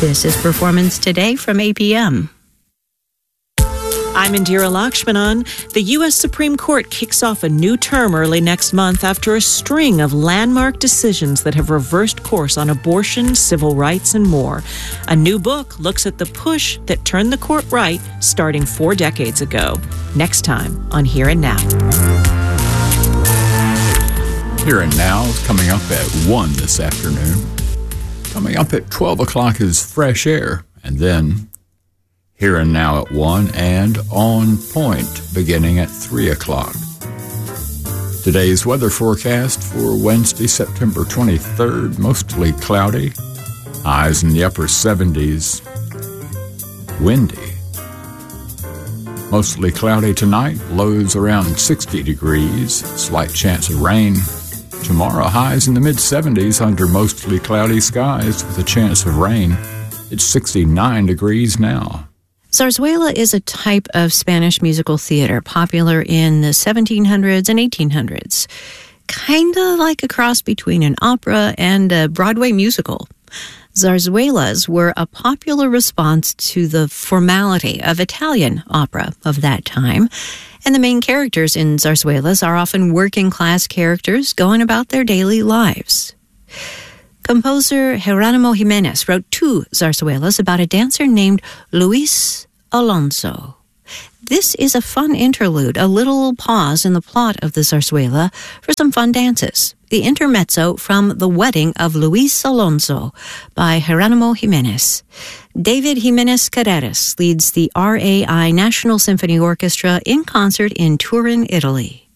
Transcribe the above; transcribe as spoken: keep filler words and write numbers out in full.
This is Performance Today from A P M. I'm Indira Lakshmanan. The U S Supreme Court kicks off a new term early next month after a string of landmark decisions that have reversed course on abortion, civil rights, and more. A new book looks at the push that turned the court right starting four decades ago. Next time on Here and Now. Here and Now is coming up at one this afternoon. Coming up at twelve o'clock is Fresh Air, and then Here and Now at one, and On Point beginning at three o'clock. Today's weather forecast for Wednesday, September twenty-third, mostly cloudy, highs in the upper seventies, windy. Mostly cloudy tonight, lows around sixty degrees, slight chance of rain. Tomorrow, highs in the mid-seventies under mostly cloudy skies with a chance of rain. It's sixty-nine degrees now. Zarzuela is a type of Spanish musical theater popular in the seventeen hundreds and eighteen hundreds. Kind of like a cross between an opera and a Broadway musical. Zarzuelas were a popular response to the formality of Italian opera of that time, and the main characters in zarzuelas are often working-class characters going about their daily lives. Composer Jerónimo Jiménez wrote two zarzuelas about a dancer named Luis Alonso. This is a fun interlude, a little pause in the plot of the zarzuela for some fun dances. The intermezzo from The Wedding of Luis Alonso by Jerónimo Jiménez. David Jiménez Carreras leads the R A I National Symphony Orchestra in concert in Turin, Italy.